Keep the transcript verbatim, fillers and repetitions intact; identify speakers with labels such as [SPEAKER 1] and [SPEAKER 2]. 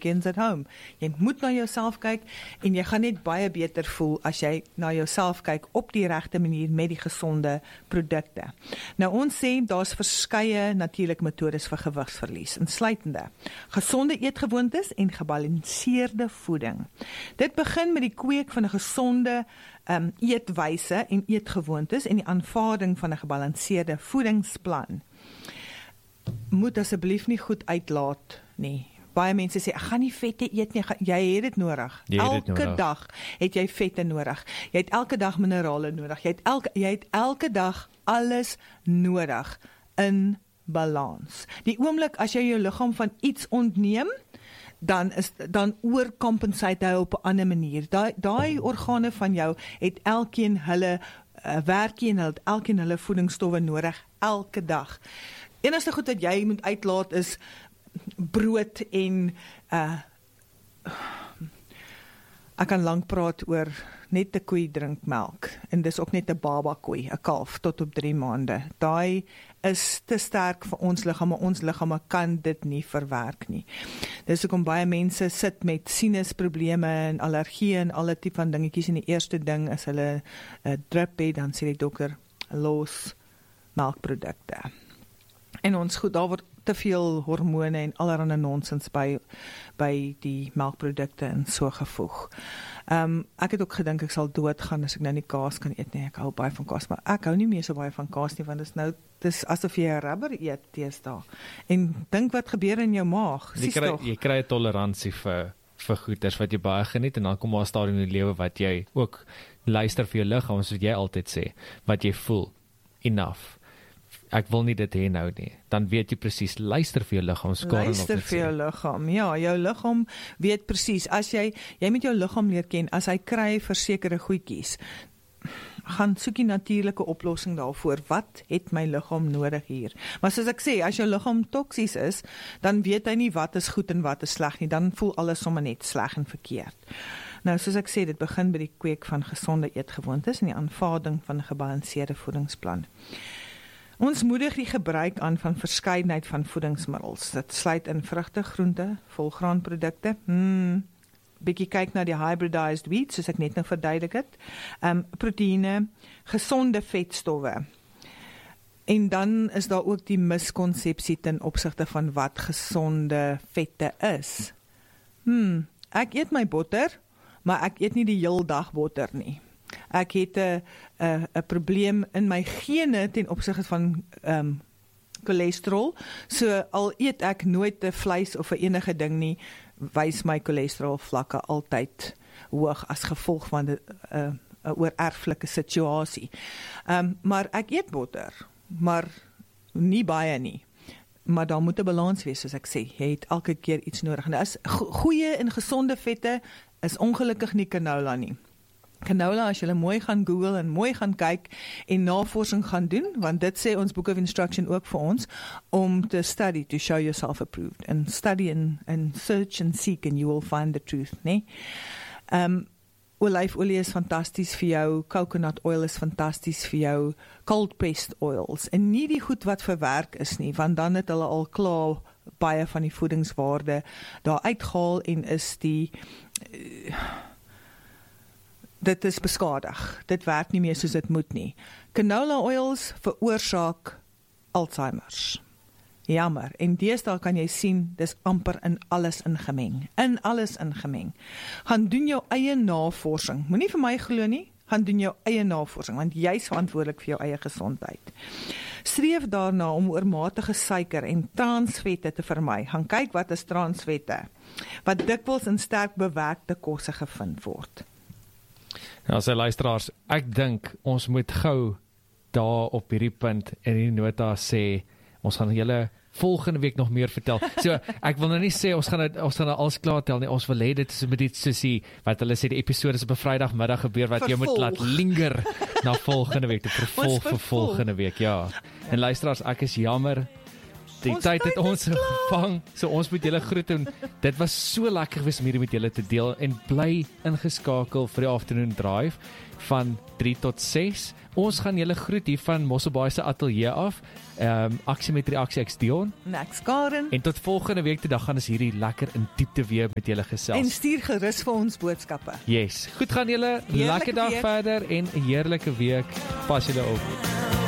[SPEAKER 1] weekends at home. Jy moet na jouself kyk en jy gaan net baie beter voel as jy na jouself kyk op die regte manier met die gesonde produkte. Nou ons sê daar's verskeie natuurlike metodes vir gewigsverlies, insluitende gesonde eetgewoontes en gebalanseerde voeding. Dit begin met die kweek van 'n gesonde um, eetwyse en eetgewoontes en die aanvaarding van 'n gebalanseerde voedingsplan. Moet asseblief nie goed uitlaat nie. Baie mense sê, ek gaan nie vette eet nie, jy het dit nodig.
[SPEAKER 2] Jy het dit
[SPEAKER 1] elke
[SPEAKER 2] nodig.
[SPEAKER 1] dag het jy vette nodig. Jy het elke dag minerale nodig. Jy het elke, jy het elke dag alles nodig in balans. Die oomblik as jy jou liggaam van iets ontneem, dan is dan oorcompensate hy op 'n ander manier. Daai daai organe van jou het elkeen hulle uh, werkie en hulle het elkeen hulle voedingsstowwe nodig elke dag. Enigste goed wat jy moet uitlaat is brood en uh, ek kan lank praat oor net 'n koei drink melk en dis ook net 'n baba koei, 'n kalf tot op drie maande. Daai is te sterk vir ons liggaam, maar ons liggame kan dit nie verwerk nie. Dis hoekom baie mense sit met sinusprobleme en allergieë en alle tipe van dingetjies en die eerste ding is hulle 'n drip het, dan sê die dokter los melkprodukte. En ons goed, daar word te veel hormone en allerlei nonsens by, by die melkprodukte en so gevoeg. Um, ek het ook gedink ek sal doodgaan as ek nou nie kaas kan eet nie. Ek hou baie van kaas, maar ek hou nie meer so baie van kaas nie, want dis nou, dis asof jy 'n rubber eet teesdae. En dink wat gebeur in jou maag.
[SPEAKER 2] Jy kry, jy kry 'n toleransie vir, vir goeders wat jy baie geniet, en dan kom daar 'n stadium in die lewe wat jy ook luister vir jou liggaam, soos jy altyd sê, wat jy voel, enough. Ek wil nie dit hê nou nie. Dan weet jy presies, luister vir jou liggaam, skaar
[SPEAKER 1] Luister vir jou liggaam. Ja, jou liggaam weet presies. As jy jy met jou liggaam leer ken, as hy kry vir sekere goedjies, gaan soek die natuurlike oplossing daarvoor. Wat het my liggaam nodig hier? Maar soos ek sê, as jou liggaam toksies is, dan weet hy nie wat is goed en wat is sleg nie. Dan voel alles sommer net sleg en verkeerd. Nou, soos ek sê, dit begin by die kweek van gesonde eetgewoontes en die aanvaarding van 'n gebalanseerde voedingsplan. Ons moedig die gebruik aan van verskeidenheid van voedingsmiddels. Dit sluit in vrugte, groente, volgraanprodukte, hmm, bietjie kyk na die hybridized wheat, soos ek net nou verduidelik het, um, proteïene, gesonde vetstowwe. En dan is daar ook die miskonsepsie ten opsigte van wat gesonde vette is. Hmm, ek eet my botter, maar ek eet nie die heel dag botter nie. Ek het 'n 'n 'n probleem in my gene ten opsigte van um, cholesterol. So al eet ek nooit 'n vleis of 'n enige ding nie, wys my cholesterol vlakke altyd hoog as gevolg van 'n 'n oorerflike situasie. Um, maar ek eet botter, maar nie baie nie. Maar daar moet 'n balans wees, soos ek sê. Jy het elke keer iets nodig. Nou is goeie en gesonde vette is ongelukkig nie canola nie. Canola, as jy mooi gaan Google en mooi gaan kyk en navorsing gaan doen, want dit sê ons Book of Instruction ook vir ons, om te study, to show yourself approved, and study and, and search and seek and you will find the truth, nee? Um, olyfolie is fantasties vir jou, coconut oil is fantasties vir jou, cold pressed oils, en nie die goed wat verwerk is nie, want dan het hulle al klaar baie van die voedingswaarde daar uitgehaal en is die uh, dit is beskadig. Dit werk nie meer soos dit moet nie. Canola oils veroorsaak Alzheimer's. Jammer. En deesdae kan jy sien, dis amper in alles ingemeng. In alles ingemeng. Gaan doen jou eie navorsing. Moenie vir my glo nie, gaan doen jou eie navorsing, want jy is verantwoordelik vir jou eie gesondheid. Streef daarna om oormatige suiker en transvette te vermy. Gaan kyk wat is transvette, wat dikwels in sterk bewerkte kosse gevind word.
[SPEAKER 2] Nou, sy luisteraars, ek dink ons moet gou daar op hierdie punt in die nota sê, ons gaan julle volgende week nog meer vertel. So, ek wil nou nie sê, ons gaan nou, ons gaan nou alles klaar tel nie, ons wil hê dit is met die soos wat hulle sê, die episode is op 'n Vrydagmiddag gebeur, wat jy moet laat linger na volgende week, te vervolg vir volgende week, ja. En luisteraars, ek is jammer, die ons tyd het ons gevang, so ons moet julle groet en dit was so lekker gewees om hierdie met julle te deel en bly ingeskakel vir die afternoon drive van drie tot ses, ons gaan julle groet hier van Mosselbaai se ateljee af. Ehm um, Aksie met Reaksie, ek's Dion.
[SPEAKER 1] Next Karen.
[SPEAKER 2] En tot volgende week toe, dan gaan ons hierdie lekker in diepte weer met julle gesels.
[SPEAKER 1] En stuur gerus vir ons boodskappe.
[SPEAKER 2] Yes. Goed gaan julle, lekker dag week. verder en 'n heerlike week. Pas julle op.